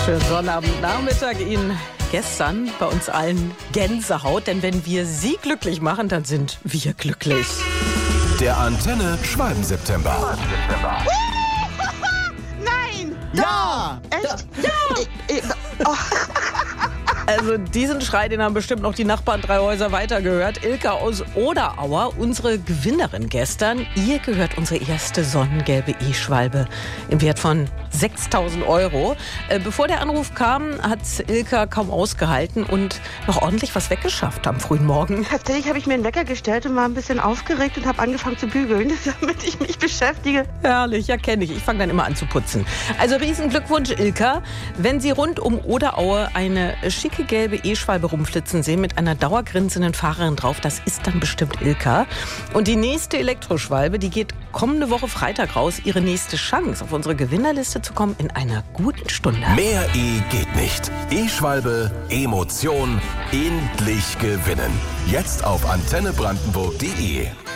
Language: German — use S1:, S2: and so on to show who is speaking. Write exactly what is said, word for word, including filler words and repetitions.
S1: Schönen Sonnabendnachmittag Ihnen. Gestern bei uns allen Gänsehaut, denn wenn wir Sie glücklich machen, dann sind wir glücklich.
S2: Der Antenne Schwalben-September.
S3: Nein!
S4: Ja!
S3: Echt? Ja! Ich, ich, oh.
S1: Also diesen Schrei, den haben bestimmt noch die Nachbarn drei Häuser weiter gehört. Ilka aus Oderauer, unsere Gewinnerin gestern. Ihr gehört unsere erste sonnengelbe E-Schwalbe im Wert von sechstausend Euro. Äh, bevor der Anruf kam, hat Ilka kaum ausgehalten und noch ordentlich was weggeschafft am frühen Morgen.
S3: Tatsächlich habe ich mir einen Wecker gestellt und war ein bisschen aufgeregt und habe angefangen zu bügeln, damit ich mich beschäftige.
S1: Herrlich, ja, kenne ich. Ich fange dann immer an zu putzen. Also riesen Glückwunsch, Ilka. Wenn Sie rund um Oderaue eine schicke gelbe E-Schwalbe rumflitzen sehen mit einer dauergrinsenden Fahrerin drauf, das ist dann bestimmt Ilka. Und die nächste Elektroschwalbe, die geht kommende Woche Freitag raus. Ihre nächste Chance, auf unsere Gewinnerliste zu kommen, in einer guten Stunde.
S2: Mehr E geht nicht. E-Schwalbe, Emotion, endlich gewinnen. Jetzt auf antenne brandenburg punkt de.